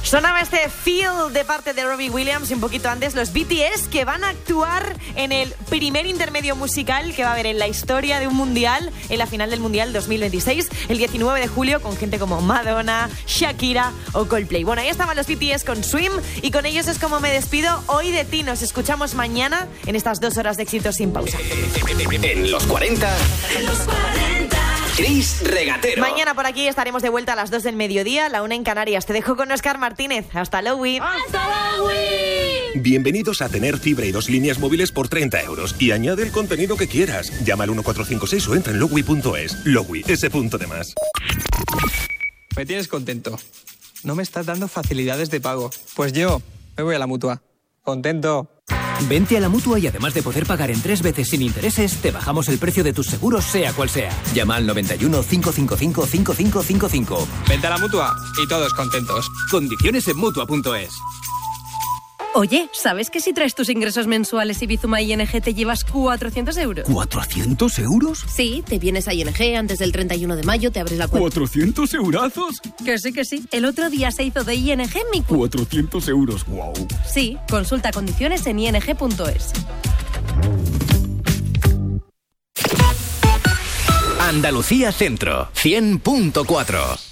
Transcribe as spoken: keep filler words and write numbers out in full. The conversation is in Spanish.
Sonaba este Feel de parte de Robbie Williams y un poquito antes los B T S, que van a actuar en el primer intermedio musical que va a haber en la historia de un mundial, en la final del Mundial dos mil veintiséis, el diecinueve de julio, con gente como Madonna, Shakira o Coldplay. Bueno, ahí estaban los B T S con Swim y con ellos es como me despido hoy de ti. Nos escuchamos mañana en estas dos horas de éxito sin pausa. En los cuarenta... En los cuarenta... Chris Regatero. Mañana por aquí estaremos de vuelta a las dos del mediodía, la una en Canarias. Te dejo con Óscar Martínez. Hasta luego. ¡Hasta luego! Bienvenidos a tener fibra y dos líneas móviles por treinta euros. Y añade el contenido que quieras. Llama al uno cuatro cinco seis o entra en lowi punto es. Lowi, ese punto de más. Me tienes contento. No me estás dando facilidades de pago. Pues yo me voy a la Mutua. Contento. Vente a la Mutua y además de poder pagar en tres veces sin intereses, te bajamos el precio de tus seguros sea cual sea. Llama al noventa y uno, cinco cinco cinco, cinco cinco cinco cinco. Vente a la Mutua y todos contentos. Condiciones en Mutua punto es. Oye, ¿sabes que si traes tus ingresos mensuales y Bizuma I N G te llevas cuatrocientos euros? ¿cuatrocientos euros? Sí, te vienes a I N G antes del treinta y uno de mayo, te abres la cuenta. ¿cuatrocientos eurazos? Que sí, que sí. El otro día se hizo de I N G mi cuenta. cuatrocientos euros, wow. Sí, consulta condiciones en I N G punto es. Andalucía Centro, cien punto cuatro.